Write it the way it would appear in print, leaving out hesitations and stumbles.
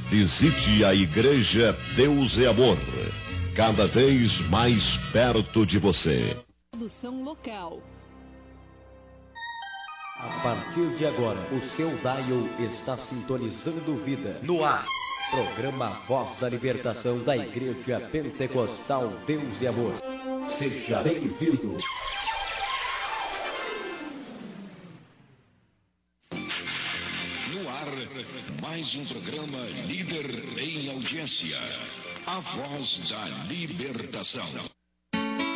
Visite a Igreja Deus é Amor, cada vez mais perto de você. Produção local. A partir de agora, o seu dial está sintonizando vida. No ar, programa Voz da Libertação da Igreja Pentecostal Deus e Amor. Seja bem-vindo. No ar, mais um programa líder em audiência. A Voz da Libertação.